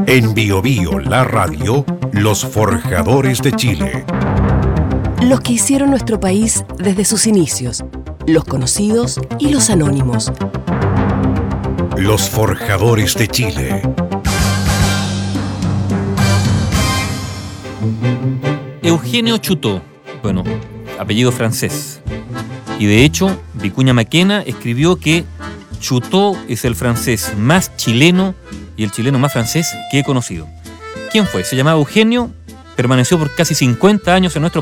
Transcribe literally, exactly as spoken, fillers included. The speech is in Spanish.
En Bio Bio, la radio, los forjadores de Chile. Los que hicieron nuestro país desde sus inicios, los conocidos y los anónimos. Los forjadores de Chile. Eugenio Chutó, bueno, apellido francés. Y de hecho, Vicuña Maquena escribió que Chutó es el francés más chileno y el chileno más francés que he conocido. ¿Quién fue? Se llamaba Eugenio, permaneció por casi cincuenta años en nuestro